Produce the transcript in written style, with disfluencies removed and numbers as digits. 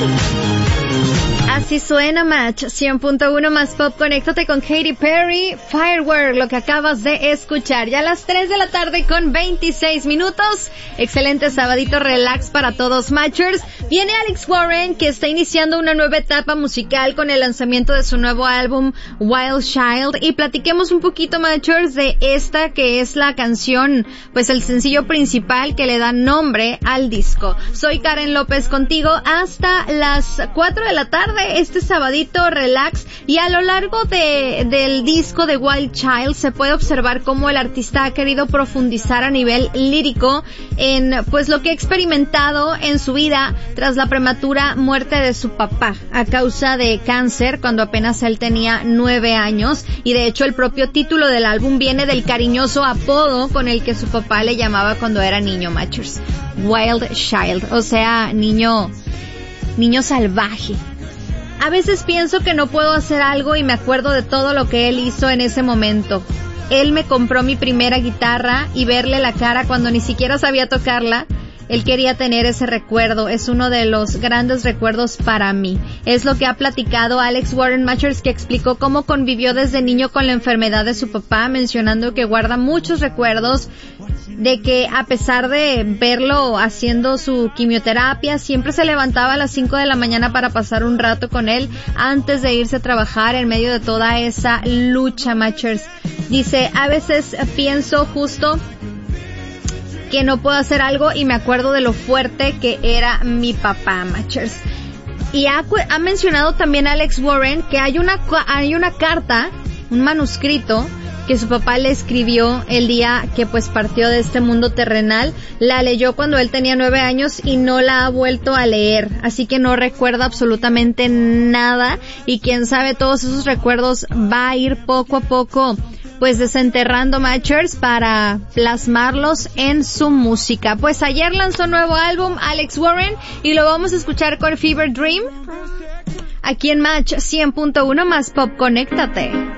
Así suena Match 100.1 más pop. Conéctate con Katy Perry, Firework, lo que acabas de escuchar. Ya a las 3 de la tarde con 26 minutos. Excelente sabadito relax para todos Matchers. Viene Alex Warren, que está iniciando una nueva etapa musical con el lanzamiento de su nuevo álbum Wild Child. Y platiquemos un poquito, Matchers, de esta que es la canción, pues el sencillo principal que le da nombre al disco. Soy Karen López contigo hasta las 4 de la tarde. Este sabadito relax, y a lo largo del disco de Wild Child se puede observar cómo el artista ha querido profundizar a nivel lírico en pues lo que ha experimentado en su vida tras la prematura muerte de su papá a causa de cáncer cuando apenas él tenía 9 años, y de hecho el propio título del álbum viene del cariñoso apodo con el que su papá le llamaba cuando era niño, Matchers. Wild Child, o sea, niño salvaje. A veces pienso que no puedo hacer algo y me acuerdo de todo lo que él hizo en ese momento. Él me compró mi primera guitarra y verle la cara cuando ni siquiera sabía tocarla. Él quería tener ese recuerdo. Es uno de los grandes recuerdos para mí. Es lo que ha platicado Alex Warren Matchers, que explicó cómo convivió desde niño con la enfermedad de su papá, mencionando que guarda muchos recuerdos de que a pesar de verlo haciendo su quimioterapia, siempre se levantaba a las 5 de la mañana para pasar un rato con él antes de irse a trabajar en medio de toda esa lucha, Matchers. Dice, a veces pienso justo que no puedo hacer algo y me acuerdo de lo fuerte que era mi papá, Matchers. Y ha mencionado también Alex Warren que hay una carta, un manuscrito que su papá le escribió el día que pues partió de este mundo terrenal. La leyó cuando él tenía 9 años y no la ha vuelto a leer, así que no recuerda absolutamente nada, y quién sabe, todos esos recuerdos va a ir poco a poco pues desenterrando, Matchers, para plasmarlos en su música. Pues ayer lanzó nuevo álbum Alex Warren y lo vamos a escuchar con Fever Dream aquí en Match 100.1 más pop. Conéctate.